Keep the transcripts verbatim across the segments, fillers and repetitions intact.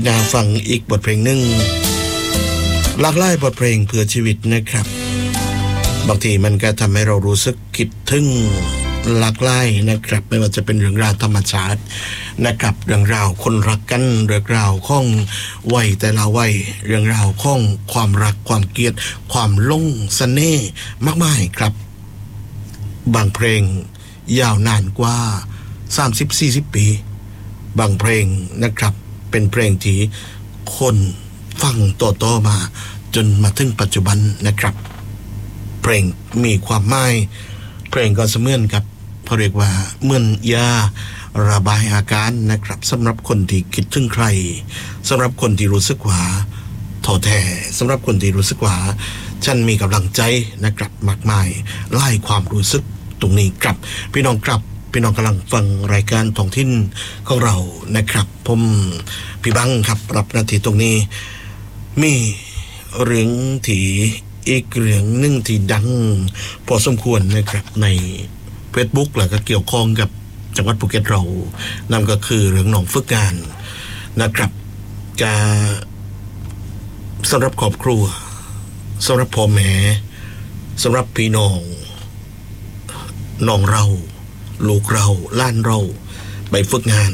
น่าฟังอีกบทเพลงหนึ่งหลากหลายบทเพลงเพื่อชีวิตนะครับบางทีมันก็ทำให้เรารู้สึกคิดถึงหลากหลายนะครับไม่ว่าจะเป็นเรื่องราวธรรมชาตินะครับเรื่องราวคนรักกันเรื่องราวของวัยแต่ละวัยเรื่องราวของความรักความเกลียดความหลงเสน่ห์มากมายครับบางเพลงยาวนานกว่า สามสิบถึงสี่สิบ ปีบางเพลงนะครับเป็นเพลงที่คนฟังต่อๆมาจนมาถึงปัจจุบันนะครับเพลงมีความหมายเพลงก็เสมือนกับเขาเรียกว่าเหมือนยาระบายอาการนะครับสำหรับคนที่คิดถึงใครสำหรับคนที่รู้สึกว่าท้อแท้สำหรับคนที่รู้สึกว่าฉันมีกำลังใจนะครับมากมายไล่ความรู้สึกตรงนี้ครับพี่น้องครับพี่น้องกำลังฟังรายการท้องถิ่นของเรานะครับผมพี่บังครับรับหน้าที่ตรงนี้มีเรื่องที่อีกเรื่องหนึ่งที่ดังพอสมควรนะครับใน Facebook แล้วก็เกี่ยวข้องกับจังหวัดภูเก็ตเรานั่นก็คือเรื่องหนองฝึกงานนะครับจะสำหรับครอบครัวสำหรับพ่อแม่สำหรับพี่น้องน้องเราลูกเราล้านเราไปฝึกงาน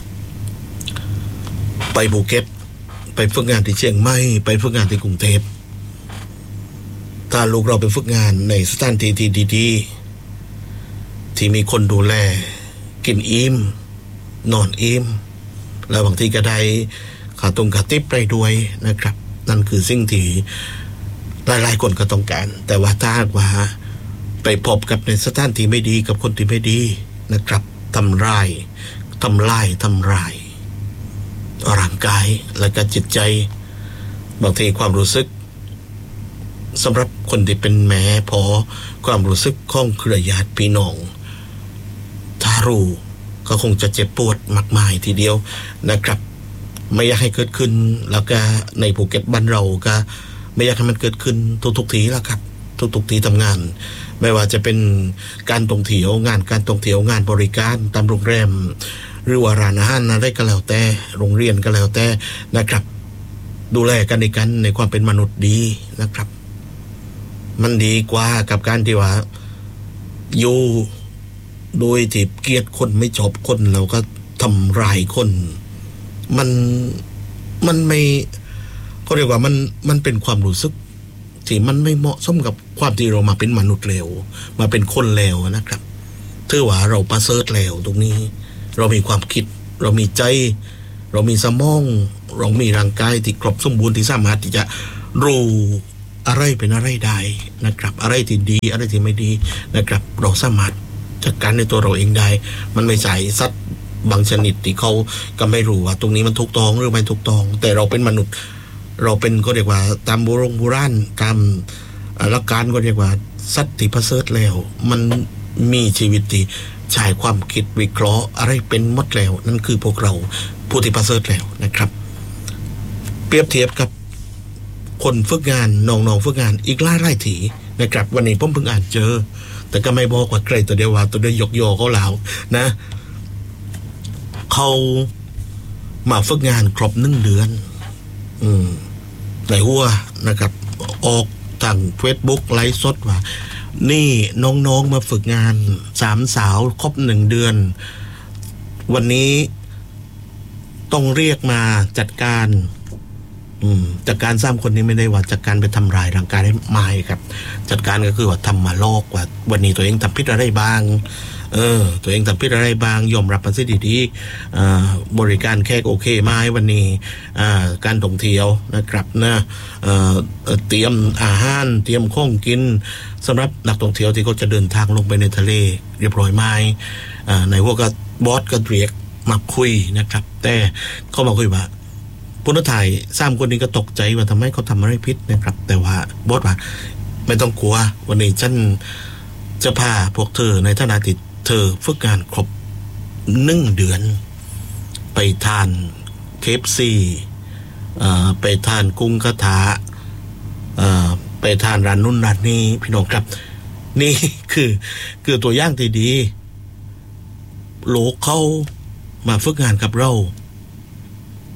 ไปภูเก็ตไปฝึกงานที่เชียงใหม่ไปฝึกงานที่กรุงเทพถ้าลูกเราไปฝึกงานในสถานที่ที่ดีๆที่มีคนดูแลกินอิ่มนอนอิ่มแล้วบางทีก็ได้ขาตรงขาติ๊บไปด้วยนะครับนั่นคือสิ่งที่หลายๆคนก็ต้องการแต่ว่าถ้าว่าไปพบกับในสถานที่ไม่ดีกับคนที่ไม่ดีนะครับทำร้ายทำลายทำลายร่างกายและก็จิตใจบางทีความรู้สึกสำหรับคนที่เป็นแม่พอความรู้สึกของเครือญาติพี่น้องถ้ารู้ก็คงจะเจ็บปวดมากมายทีเดียวนะครับไม่อยากให้เกิดขึ้นแล้วก็ในภูเก็ตบ้านเราก็ไม่อยากให้มันเกิดขึ้นทุกๆทีแล้วครับทุกๆทีทำงานไม่ว่าจะเป็นการท่องเที่ยวงานการท่องเที่ยวงานบริการตามโรงแรมหรือว่าร้านอาหารอะไรก็แล้วแต่โรงเรียนก็แล้วแต่นะครับดูแลกันในกันในความเป็นมนุษย์ดีนะครับมันดีกว่ากับการที่ว่าอยู่โดยที่เกลียดคนไม่ชอบคนแล้วก็ทำร้ายคนมันมันไม่เขาเรียกว่ามันมันเป็นความรู้สึกที่มันไม่เหมาะสมกับความที่เรามาเป็นมนุษย์เลวมาเป็นคนเลวนะครับถือว่าเราประเสริฐแล้วตรงนี้เรามีความคิดเรามีใจเรามีสมองเรามีร่างกายที่ครบสมบูรณ์ที่สามารถที่จะรู้อะไรเป็นอะไรได้นะครับอะไรที่ดีอะไรที่ไม่ดีนะครับเราสามารถจัดการในตัวเราเองได้มันไม่ใช่สัตว์บางชนิดที่เขาก็ไม่รู้ว่าตรงนี้มันถูกต้องหรือไม่ถูกต้องแต่เราเป็นมนุษย์เราเป็นก็เรียกว่าตามโบราณโบราณตามหลักการก็เรียกว่าสัตว์ที่ประเสริฐแล้วมันมีชีวิตที่ใช้ความคิดวิเคราะห์อะไรเป็นหมดแล้วนั่นคือพวกเราผู้ที่ประเสริฐแล้วนะครับเปรียบเทียบกับคนฝึกงานน้องๆฝึกงานอีกหลายหลายทีนะครับวันนี้ผมเพิ่งอ่านเจอแต่ก็ไม่บอกว่าใครตัวเดียวว่าตัวเดียวยกยอเขาแล้วนะเขามาฝึกงานครบหนึ่งเดือนอืมในหัวนะครับออกทาง Facebook ไลฟ์สดว่านี่น้องๆมาฝึกงานสามสาวครบหนึ่งเดือนวันนี้ต้องเรียกมาจัดการอืมจัดการสามคนนี้ไม่ได้ว่าจัดการไปทำลายร่างกายให้ไม่ครับจัดการก็คือว่าทำมาลอกว่าวันนี้ตัวเองทำผิดอะไรบ้างเออตัวเองทำผิดอะไรบ้างยอมรับมันสิดีๆอ่าบริการแค่โอเคไหมวันนี้อ่าการท่องเที่ยวนะครับนะเอ่อเตรียมอาหารเตรียมของกินสำหรับนักท่องเที่ยวที่เขาจะเดินทางลงไปในทะเลเรียบร้อยไหมอ่าในพวกก็บอสก็เรียกมาคุยนะครับแต่เขามาคุยว่าผู้ถ่ายสามคนนี้ก็ตกใจว่าทำไมเขาทำอะไรผิดนะครับแต่ว่าบอสว่าไม่ต้องกลัววันนี้ฉันจะพาพวกเธอในฐานะที่เธอฝึกงานครบหนึ่งเดือนไปทานเคฟซีไปทานกุ้งกระทะไปทานร้านนุ่นร้านนี้พี่น้องครับนี่คือคือตัวอย่างที่ดีโลกเขามาฝึกงานกับเรา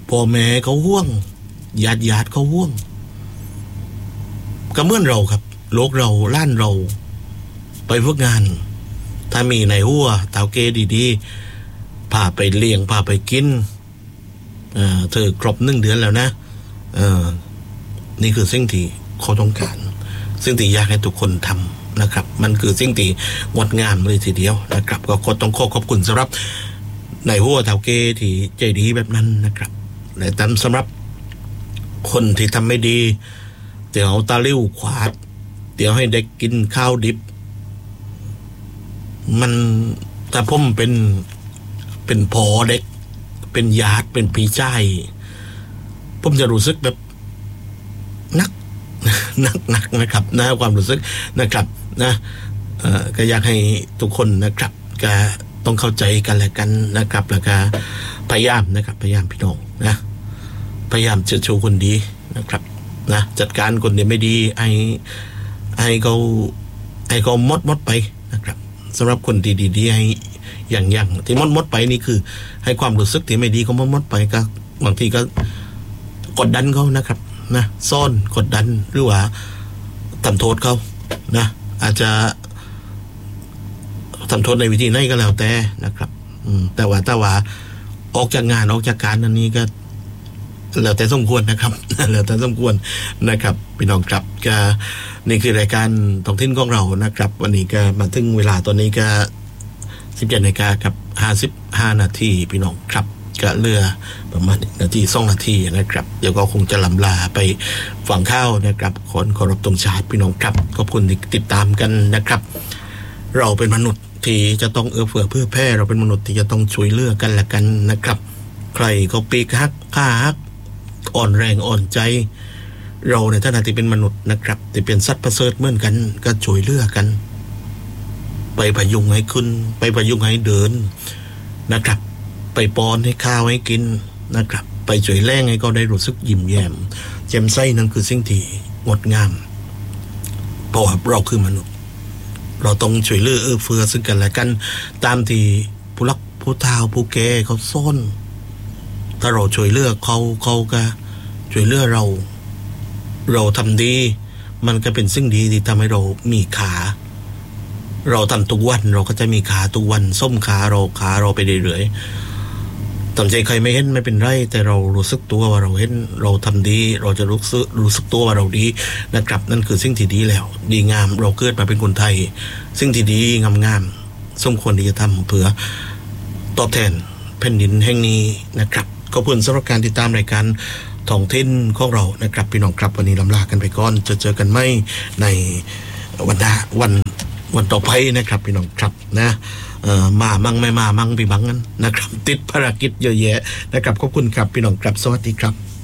พ่อแม่เขาห่วงญาติญาติเขาห่วงก็เหมือนเราครับโลกเราล้านเราไปฝึกงานถ้ามีในหัวเตาเกดีๆพาไปเลี้ยงพาไปกินเอ่อเธอครบหนึ่งเดือนแล้วนะเอ่อนี่คือสิ่งที่เขาต้องการสิ่งที่อยากให้ทุกคนทำนะครับมันคือสิ่งที่งดงามเลยทีเดียวนะครับก็ต้องขอขอบคุณสำหรับในหัวเตาเกที่ใจดีแบบนั้นนะครับและตามสำหรับคนที่ทำไม่ดีเดี๋ยวเอาตาลิ้วขวาดเดี๋ยวให้เด็กกินข้าวดิบมันแต่ผมเป็นเป็นพอเด็กเป็นญาติเป็นพี่ชายผมจะรู้สึกแบบนักนักนักนะครับนะความรู้สึกนะครับนะเอ่อก็อยากให้ทุกคนนะครับก็ต้องเข้าใจกันและกันนะครับแล้วก็พยายามนะครับพยายามพี่น้องนะพยายามเชิดชูคนดีนะครับนะจัดการคนที่ไม่ดีไอ้ไอ้เขาไอ้เขามดมดไปนะครับสำหรับคนที่ดีๆให้อย่างอย่างที่มดมดไปนี่คือให้ความรู้สึกที่ไม่ดีเขามดมดไปก็บางทีก็กดดันเขานะครับนะซ่อนกดดันหรือว่าทำโทษเขานะอาจจะทำโทษในวิธีไหนก็แล้วแต่นะครับอืมแต่ว่าถ้าว่าออกจากงานออกจากการอันนี้ก็แล้วแต่สมควรนะครับแล้วแต่สมควรนะครับพี่น้องครับก็นี่คือรายการท้องถิ่นของเรานะครับวันนี้ก็มาถึงเวลาตอนนี้ก็สิบเจ็ดนาฬิกากับห้าสิบห้านาทีพี่น้องครับก็เรือประมาณนาทีสองนาทีนะครับเดี๋ยวก็คงจะลำลาไปฟังข้าวนะครับขอขอรับตรงชาติพี่น้องครับขอบคุณที่ติดตามกันนะครับเราเป็นมนุษย์ที่จะต้องเอื้อเฟื้อเพื่อแผ่เราเป็นมนุษย์ที่จะต้องช่วยเหลือกันและกันนะครับใครเขาปีกฮักฆ่าฮักอ่อนแรงอ่อนใจเราในฐานะที่เป็นมนุษย์นะครับที่เป็นสัตว์ประเสริฐเหมือนกันก็ช่วยเหลือกันไปพยุงให้ขึ้นไปพยุงให้เดินนะครับไปป้อนให้ข้าวให้กินนะครับไปช่วยแรงให้เขาได้รู้สึกยิ้มแย้มแจ่มใสนั่นคือสิ่งที่งดงามเพราะว่าเราคือมนุษย์เราต้องช่วยเหลือเอื้อเฟื้อซึ่งกันและกันตามที่ผู้รักผู้เฒ่าผู้แก่เขาสอนถ้าเราช่วยเหลือเขาเขาก็ช่วยเหลือเราเราทำดีมันก็เป็นสิ่งดีที่ทำให้เรามีขาเราทำทุกวันเราก็จะมีขาทุกวันส้มขาเราขาเราไปเรื่อยๆทำใจใครไม่เห็นไม่เป็นไรแต่เรารู้สึกตัวว่าเราเห็นเราทำดีเราจะรู้สึกรู้สึกตัวว่าเราดีนะครับนั่นคือสิ่งที่ดีแล้วดีงามเราเกิดมาเป็นคนไทยสิ่งที่ดีงามๆสมควรที่จะทำเพื่อตอบแทนแผ่นดินแห่งนี้นะครับขอบคุณสำหรับการติดตามรายการท้องถิ่นของเรานะครับพี่น้องครับวันนี้ลำลากันไปก่อนจะเจอกันไหมในวันหน้าวันวันต่อไปนะครับพี่น้องครับนะเอ่อมามั่งไม่มามั่งพี่บังกันนะครับติดภารกิจเยอะแยะนะครับขอบคุณครับพี่น้องครับสวัสดีครับ